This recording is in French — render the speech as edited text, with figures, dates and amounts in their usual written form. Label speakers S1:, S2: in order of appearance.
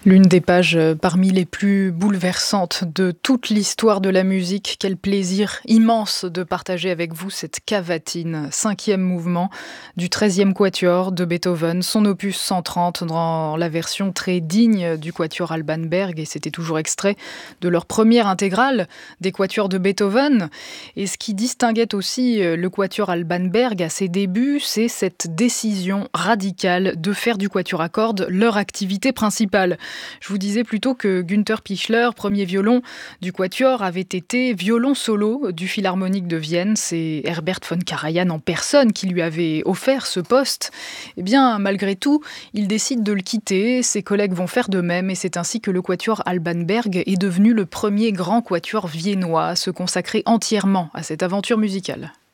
S1: L'une des pages parmi les plus bouleversantes de toute l'histoire de la musique. Quel plaisir immense de partager avec vous cette cavatine, 5e mouvement du 13e quatuor de Beethoven, son opus 130 dans la version très digne du quatuor Alban Berg, et c'était toujours extrait de leur première intégrale des quatuors de Beethoven. Et ce qui distinguait aussi le quatuor Alban Berg à ses débuts, c'est cette décision radicale de faire du quatuor à cordes leur activité principale. Je vous disais plutôt que Günther Pichler, premier violon du quatuor, avait été violon solo du Philharmonique de Vienne. C'est Herbert von Karajan en personne qui lui avait offert ce poste. Eh bien, malgré tout, il décide de le quitter. Ses collègues vont faire de même et c'est ainsi que le quatuor Alban Berg est devenu le premier grand quatuor viennois à se consacrer entièrement à cette aventure musicale.